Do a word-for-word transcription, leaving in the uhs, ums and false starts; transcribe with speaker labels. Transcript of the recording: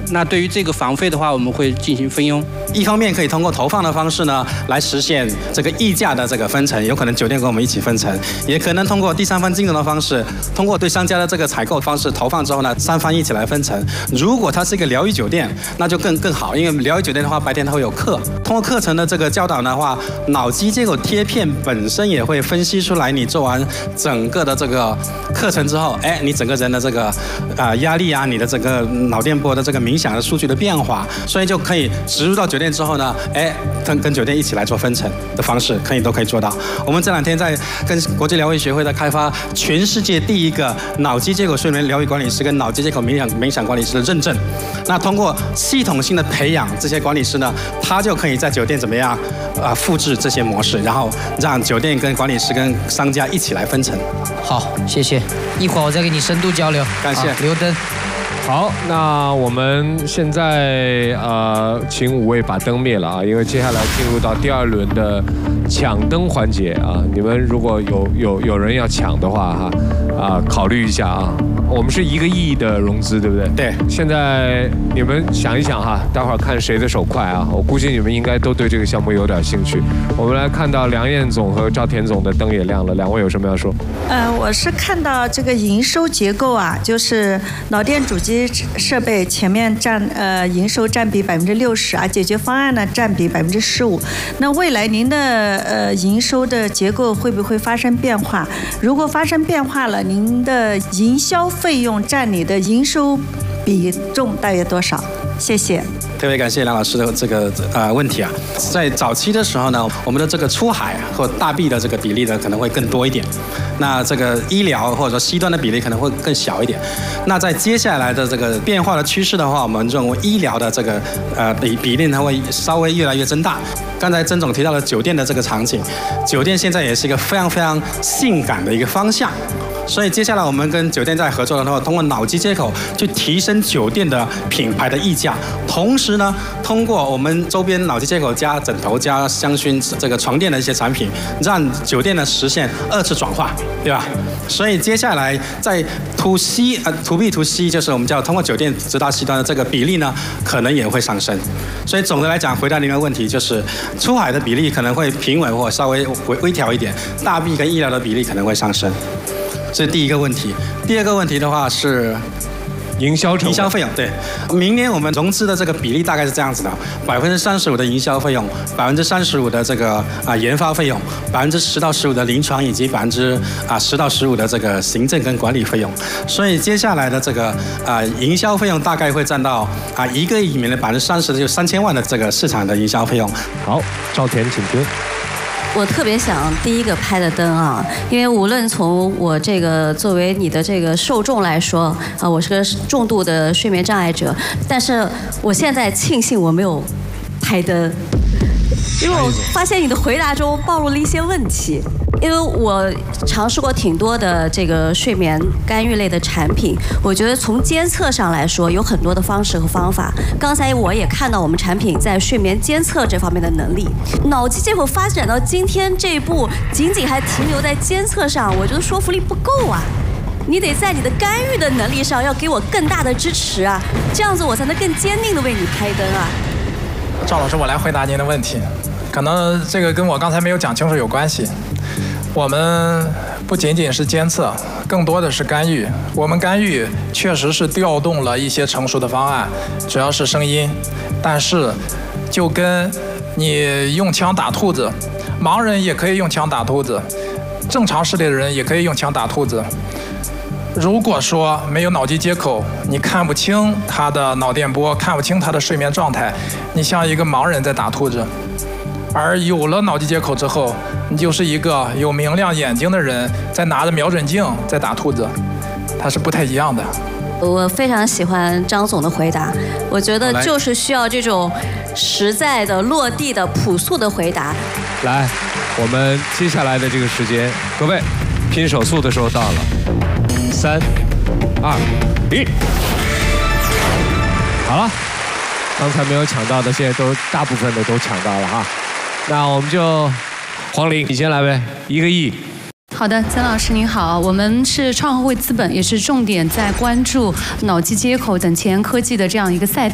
Speaker 1: 那对于这个房费的话，我们会进行分佣。
Speaker 2: 一方面可以通过投放的方式呢，来实现这个溢价的这个分成，有可能酒店跟我们一起分成，也可能通过第三方金融的方式，通过对商家的这个采购方式投放之后呢，三方一起来分成。如果它是一个疗愈酒店，那就更更好，因为疗愈酒店的话，白天它会有课，通过课程的这个教导的话，脑机接口贴片本身也会分析出来，你做完整个的这个课程之后，哎，你整个人的这个啊、呃、压力啊，你的整个脑电波的这个冥想的数据的变化，所以就可以植入到酒店之后呢，哎，跟跟酒店一起来做分成的方式，可以都可以做到。我们这两天在跟国际疗愈学会在开发全世界第一个脑机接口睡眠疗愈管理师跟脑机接口冥想冥想管理师的认证。那通过系统性的培养这些管理师呢，他就可以在酒店怎么样啊、呃、复制这些模式，然后让酒店跟管理师跟商家一起来分成。
Speaker 3: 好，谢谢。一会儿我再跟你深度交流。
Speaker 2: 感谢。
Speaker 3: 刘灯。
Speaker 4: 好，那我们现在呃，请五位把灯灭了啊，因为接下来进入到第二轮的抢灯环节啊。你们如果有有有人要抢的话哈，啊，考虑一下啊。我们是一个亿的融资，对不对？
Speaker 2: 对。
Speaker 4: 现在你们想一想哈，待会儿看谁的手快啊。我估计你们应该都对这个项目有点兴趣。我们来看到梁燕总和赵田总的灯也亮了，两位有什么要说？
Speaker 5: 呃，我是看到这个营收结构啊，就是脑电主机设备前面占呃营收占比百分之六十啊，解决方案呢占比百分之十五。那未来您的呃营收的结构会不会发生变化？如果发生变化了，您的营销费用占你的营收比重大约多少？谢谢。
Speaker 2: 特别感谢梁老师的这个呃问题啊，在早期的时候呢，我们的这个出海或大臂的这个比例呢可能会更多一点，那这个医疗或者说 C 端的比例可能会更小一点。那在接下来的这个变化的趋势的话，我们认为医疗的这个呃比比例它会稍微越来越增大。刚才曾总提到了酒店的这个场景，酒店现在也是一个非常非常性感的一个方向。所以接下来我们跟酒店在合作的话，通过脑机接口去提升酒店的品牌的溢价，同时呢，通过我们周边脑机接口加枕头加香薰这个床垫的一些产品，让酒店呢实现二次转化，对吧？所以接下来在 to C 呃 to B to C 就是我们叫通过酒店直达 C 端的这个比例呢，可能也会上升。所以总的来讲，回答您的问题就是，出海的比例可能会平稳或稍微微微调一点，大 B 跟医疗的比例可能会上升。这是第一个问题。第二个问题的话是
Speaker 4: 营销成
Speaker 2: 营销费用。对，明年我们融资的这个比例大概是这样子的：百分之三十五的营销费用，百分之三十五的这个啊研发费用，百分之十到十五的临床，以及百分之啊十到十五的这个行政跟管理费用。所以接下来的这个啊营销费用大概会占到啊一个亿里面的百分之三十的，就三千万的这个市场的营销费用。
Speaker 4: 好，赵田请听。
Speaker 6: 我特别想第一个拍的灯啊，因为无论从我这个作为你的这个受众来说啊，我是个重度的睡眠障碍者，但是我现在庆幸我没有拍灯，因为我发现你的回答中暴露了一些问题。因为我尝试过挺多的这个睡眠干预类的产品，我觉得从监测上来说有很多的方式和方法。刚才我也看到我们产品在睡眠监测这方面的能力，脑机接口发展到今天这一步，仅仅还停留在监测上，我觉得说服力不够啊。你得在你的干预的能力上要给我更大的支持啊，这样子我才能更坚定的为你拍灯啊。
Speaker 7: 赵老师，我来回答您的问题，可能这个跟我刚才没有讲清楚有关系。我们不仅仅是监测，更多的是干预。我们干预确实是调动了一些成熟的方案，主要是声音。但是，就跟你用枪打兔子，盲人也可以用枪打兔子，正常视力的人也可以用枪打兔子。如果说没有脑机接口，你看不清他的脑电波，看不清他的睡眠状态，你像一个盲人在打兔子。而有了脑机接口之后，你就是一个有明亮眼睛的人在拿着瞄准镜在打兔子，它是不太一样的。
Speaker 6: 我非常喜欢张总的回答，我觉得就是需要这种实在的、落地的、朴素的回答。
Speaker 4: 来，我们接下来的这个时间，各位拼手速的时候到了，三、二、一，好了，刚才没有抢到的，现在都大部分的都抢到了哈。那我们就黄玲，你先来呗，一个亿。
Speaker 8: 好的，曾老师您好，我们是创合会资本，也是重点在关注脑机接口等前沿科技的这样一个赛道。